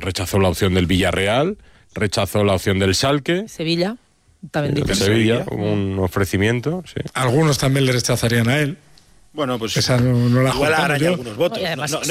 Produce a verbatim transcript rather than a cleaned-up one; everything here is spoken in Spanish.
rechazó la opción del Villarreal, rechazó la opción del Schalke. Sevilla, también De dice. Sevilla, un ofrecimiento, sí. Algunos también le rechazarían a él. Bueno, pues esa no, no la igual juntamos araña yo. algunos votos. No, y además no, no,